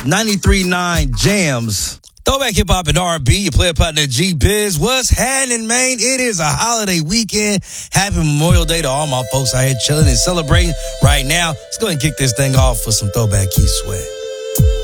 93.9 Jams. Throwback hip hop and R&B. Your player partner G Biz. What's happening, man? It is a holiday weekend. Happy Memorial Day to all my folks out here chilling and celebrating right now. Let's go ahead and kick this thing off for some throwback Keith Sweat.